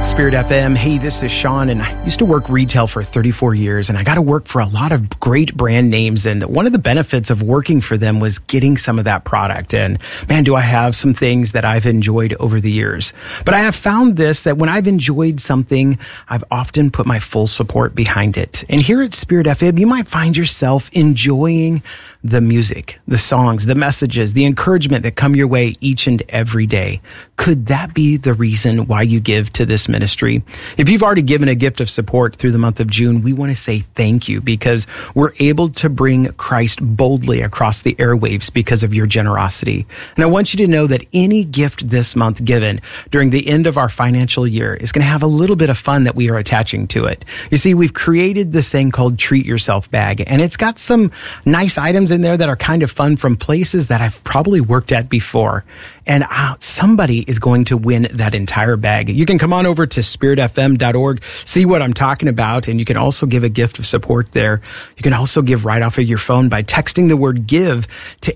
Spirit FM. Hey, this is Sean, and I used to work retail for 34 years, and I got to work for a lot of great brand names, and one of the benefits of working for them was getting some of that product. And man, do I have some things that I've enjoyed over the years. But I have found this, that when I've enjoyed something, I've often put my full support behind it. And here at Spirit FM, you might find yourself enjoying the music, the songs, the messages, the encouragement that come your way each and every day. Could that be the reason why you give to this ministry? If you've already given a gift of support through the month of June, we want to say thank you, because we're able to bring Christ boldly across the airwaves because of your generosity. And I want you to know that any gift this month given during the end of our financial year is going to have a little bit of fun that we are attaching to it. You see, we've created this thing called Treat Yourself Bag, and it's got some nice items in there that are kind of fun from places that I've probably worked at before. And somebody is going to win that entire bag. You can come on over to spiritfm.org, see what I'm talking about, and you can also give a gift of support there. You can also give right off of your phone by texting the word GIVE to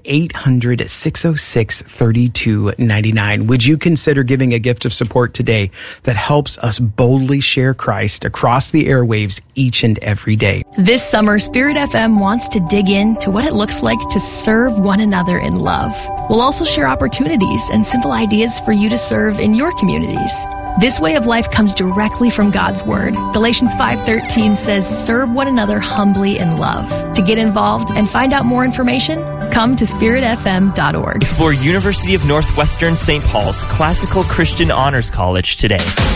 800-606-3299. Would you consider giving a gift of support today that helps us boldly share Christ across the airwaves each and every day? This summer, Spirit FM wants to dig into what it looks like to serve one another in love. We'll also share opportunities and simple ideas for you to serve in your communities. This way of life comes directly from God's Word. Galatians 5:13 says, serve one another humbly in love. To get involved and find out more information, come to spiritfm.org. Explore University of Northwestern St. Paul's Classical Christian Honors College today.